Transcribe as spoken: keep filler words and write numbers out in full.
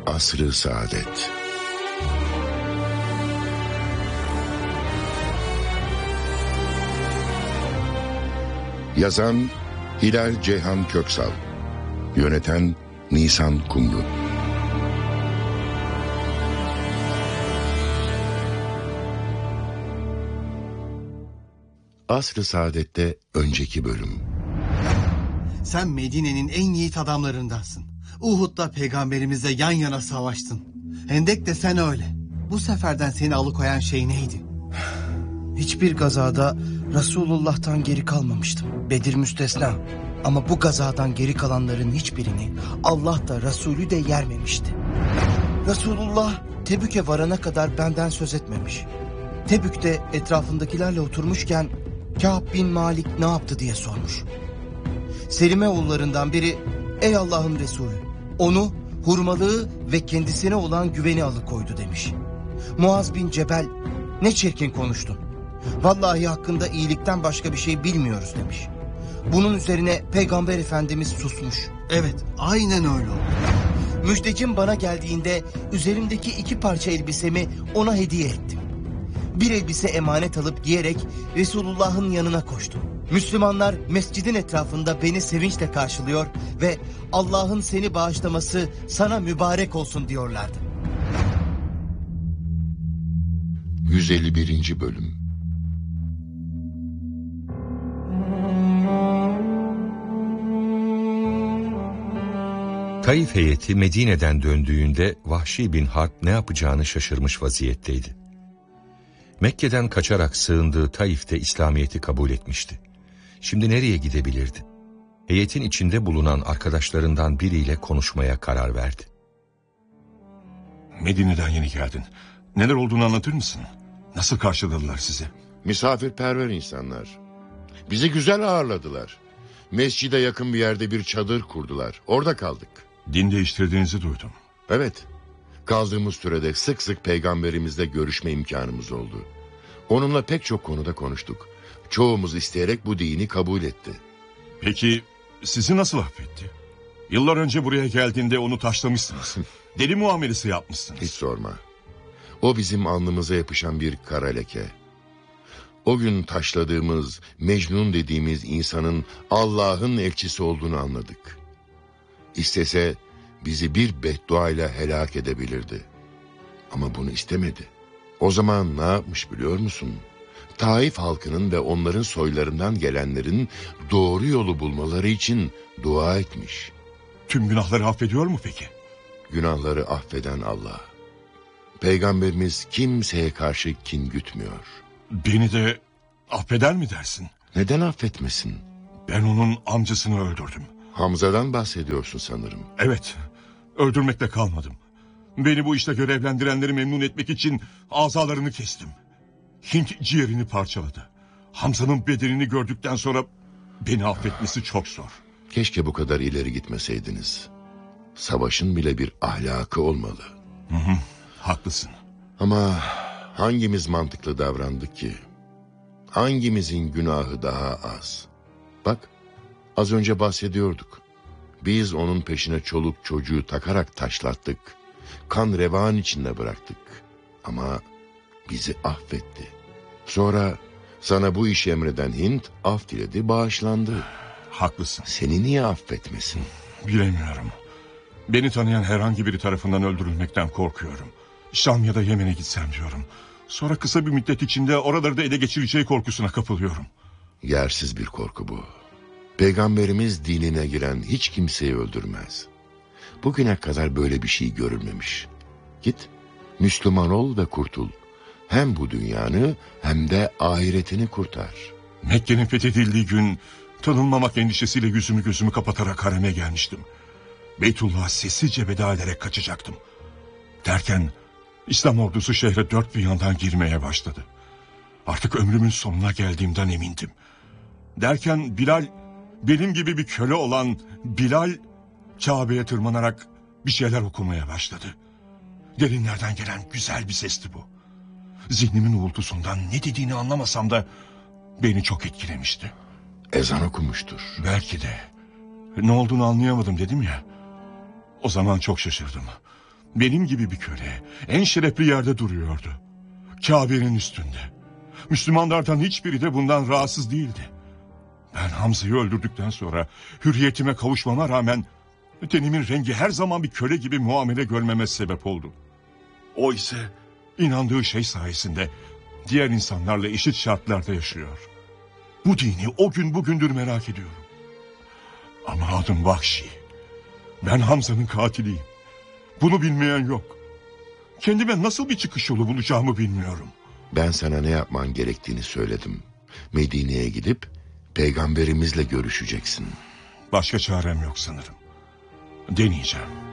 Asr-ı Saadet. Yazan Hilal Ceyhan Köksal. Yöneten Nisan Kumru. Asr-ı Saadet'te önceki bölüm. Sen Medine'nin en yiğit adamlarındansın. Uhud'da peygamberimizle yan yana savaştın. Hendek de sen öyle. Bu seferden seni alıkoyan şey neydi? Hiçbir gazada Resulullah'tan geri kalmamıştım. Bedir müstesna. Ama bu gazadan geri kalanların hiçbirini Allah da Resulü de yermemişti. Resulullah Tebük'e varana kadar benden söz etmemiş. Tebük'te etrafındakilerle oturmuşken Kâb bin Malik ne yaptı diye sormuş. Selime oğullarından biri, ey Allah'ın Resulü, onu hurmalığı ve kendisine olan güveni alıkoydu demiş. Muaz bin Cebel, ne çirkin konuştun. Vallahi hakkında iyilikten başka bir şey bilmiyoruz demiş. Bunun üzerine Peygamber Efendimiz susmuş. Evet, aynen öyle oldu. Müjdecim bana geldiğinde üzerimdeki iki parça elbisemi ona hediye ettim. Bir elbise emanet alıp giyerek Resulullah'ın yanına koştum. Müslümanlar mescidin etrafında beni sevinçle karşılıyor ve Allah'ın seni bağışlaması sana mübarek olsun diyorlardı. yüz elli birinci bölüm. Taif heyeti Medine'den döndüğünde Vahşi bin Harp ne yapacağını şaşırmış vaziyetteydi. Mekke'den kaçarak sığındığı Taif'te İslamiyet'i kabul etmişti. Şimdi nereye gidebilirdi? Heyetin içinde bulunan arkadaşlarından biriyle konuşmaya karar verdi. Medine'den yeni geldin. Neler olduğunu anlatır mısın? Nasıl karşıladılar sizi? Misafirperver insanlar. Bizi güzel ağırladılar. Mescide yakın bir yerde bir çadır kurdular. Orada kaldık. Din değiştirdiğinizi duydum. Evet. Kaldığımız sürede sık sık peygamberimizle görüşme imkanımız oldu. Onunla pek çok konuda konuştuk. Çoğumuz isteyerek bu dini kabul etti. Peki sizi nasıl affetti? Yıllar önce buraya geldiğinde onu taşlamışsınız. Deli muamelesi yapmışsınız. Hiç sorma. O bizim alnımıza yapışan bir kara leke. O gün taşladığımız, Mecnun dediğimiz insanın Allah'ın elçisi olduğunu anladık. İstese bizi bir bedduayla helak edebilirdi. Ama bunu istemedi. O zaman ne yapmış biliyor musun? Taif halkının ve onların soylarından gelenlerin doğru yolu bulmaları için dua etmiş. Tüm günahları affediyor mu peki? Günahları affeden Allah. Peygamberimiz kimseye karşı kin gütmüyor. Beni de affeder mi dersin? Neden affetmesin? Ben onun amcasını öldürdüm. Hamza'dan bahsediyorsun sanırım. Evet, öldürmekle kalmadım. Beni bu işte görevlendirenleri memnun etmek için azalarını kestim. Hint ciğerini parçaladı. Hamza'nın bedenini gördükten sonra beni affetmesi çok zor. Keşke bu kadar ileri gitmeseydiniz. Savaşın bile bir ahlakı olmalı. Hı hı, haklısın. Ama hangimiz mantıklı davrandık ki? Hangimizin günahı daha az? Bak, az önce bahsediyorduk. Biz onun peşine çoluk çocuğu takarak taşlattık. Kan revan içinde bıraktık. Ama bizi affetti. Sonra sana bu işi emreden Hint af diledi, bağışlandı. Haklısın. Seni niye affetmesin? Bilemiyorum. Beni tanıyan herhangi biri tarafından öldürülmekten korkuyorum. Şam ya da Yemen'e gitsem diyorum. Sonra kısa bir müddet içinde oraları da ele geçireceği korkusuna kapılıyorum. Yersiz bir korku bu. Peygamberimiz dinine giren hiç kimseyi öldürmez. Bugüne kadar böyle bir şey görülmemiş. Git, Müslüman ol ve kurtul. Hem bu dünyanı hem de ahiretini kurtar. Mekke'nin fethedildiği gün tanınmamak endişesiyle yüzümü gözümü kapatarak hareme gelmiştim. Beytullah'a sessizce veda ederek kaçacaktım. Derken İslam ordusu şehre dört bir yandan girmeye başladı. Artık ömrümün sonuna geldiğimden emindim. Derken Bilal, benim gibi bir köle olan Bilal, Kabe'ye tırmanarak bir şeyler okumaya başladı. Derinlerden gelen güzel bir sesti bu. Zihnimin uğultusundan ne dediğini anlamasam da beni çok etkilemişti. Ezan okumuştur. Belki de. Ne olduğunu anlayamadım dedim ya. O zaman çok şaşırdım. benim gibi bir köle en şerefli yerde duruyordu. Kabe'nin üstünde. Müslümanlardan hiçbiri de bundan rahatsız değildi. Ben Hamza'yı öldürdükten sonra hürriyetime kavuşmama rağmen tenimin rengi her zaman bir köle gibi muamele görmeme sebep oldu. O ise inandığı şey sayesinde diğer insanlarla eşit şartlarda yaşıyor. Bu dini o gün bugündür merak ediyorum. Ama adım Vahşi. Ben Hamza'nın katiliyim. Bunu bilmeyen yok. Kendime nasıl bir çıkış yolu bulacağımı bilmiyorum. Ben sana ne yapman gerektiğini söyledim. Medine'ye gidip peygamberimizle görüşeceksin. Başka çarem yok sanırım. Deneyeceğim.